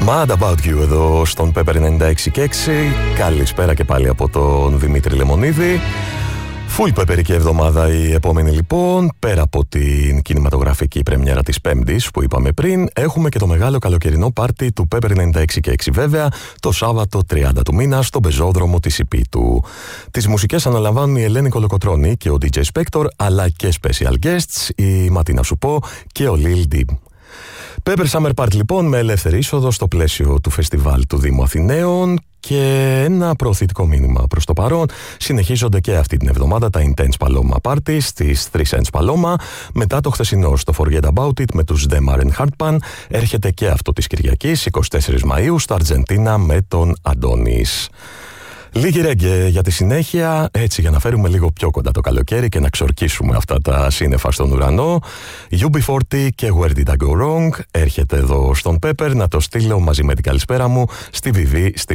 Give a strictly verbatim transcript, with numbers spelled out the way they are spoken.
Mad About You εδώ στον Pepper ενενήντα έξι και έξι. Καλησπέρα και πάλι από τον Δημήτρη Λεμονίδη. Full πεπερική εβδομάδα η επόμενη λοιπόν. Πέρα από την κινηματογραφική πρεμιέρα της Πέμπτης που είπαμε πριν, έχουμε και το μεγάλο καλοκαιρινό πάρτι του Pepper ενενήντα έξι και έξι, βέβαια, το Σάββατο τριάντα του μήνα στον πεζόδρομο της Ιππίτου. Τις μουσικές αναλαμβάνουν η Ελένη Κολοκοτρώνη και ο ντι τζέι Spector, αλλά και special guests, η Ματίνα Σουπό και ο Lil Deep. Pepper Summer Party λοιπόν, με ελεύθερη είσοδο στο πλαίσιο του φεστιβάλ του Δήμου Αθηναίων. Και ένα προωθητικό μήνυμα προς το παρόν. Συνεχίζονται και αυτή την εβδομάδα τα Intense Paloma Party στις Three Cents Paloma. Μετά το χθεσινό στο Forget About It με τους The Maren Hardpan, έρχεται και αυτό της Κυριακής εικοστή τέταρτη Μαΐου στο Αργεντίνα με τον Αντώνης. Λίγη ρέγγε για τη συνέχεια, έτσι για να φέρουμε λίγο πιο κοντά το καλοκαίρι και να ξορκίσουμε αυτά τα σύννεφα στον ουρανό. γιου μπι φορτί και Where Did I Go Wrong έρχεται εδώ στον Pepper, να το στείλω μαζί με την καλησπέρα μου στη Βιβί, στη